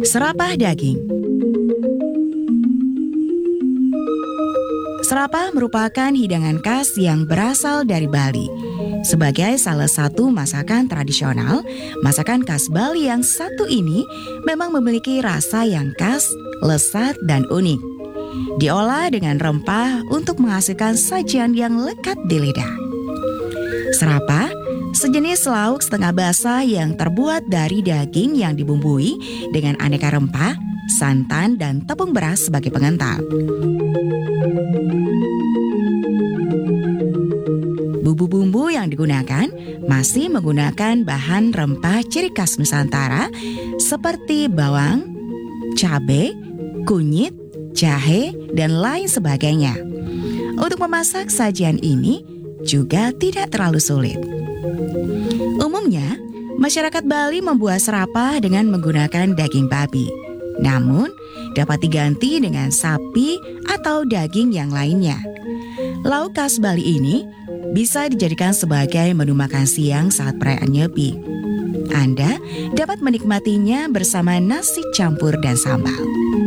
Serapah daging. Serapah merupakan hidangan khas yang berasal dari Bali. Sebagai salah satu masakan tradisional, masakan khas Bali yang satu ini memang memiliki rasa yang khas, lezat, dan unik. Diolah dengan rempah untuk menghasilkan sajian yang lekat di lidah. Serapah, sejenis lauk setengah basah yang terbuat dari daging yang dibumbui dengan aneka rempah, santan, dan tepung beras sebagai pengental. Bumbu-bumbu yang digunakan masih menggunakan bahan rempah ciri khas Nusantara seperti bawang, cabai, kunyit, jahe, dan lain sebagainya. Untuk memasak sajian ini juga tidak terlalu sulit. Umumnya, masyarakat Bali membuat serapah dengan menggunakan daging babi. Namun, dapat diganti dengan sapi atau daging yang lainnya. Lauk khas Bali ini bisa dijadikan sebagai menu makan siang saat perayaan Nyepi. Anda dapat menikmatinya bersama nasi campur dan sambal.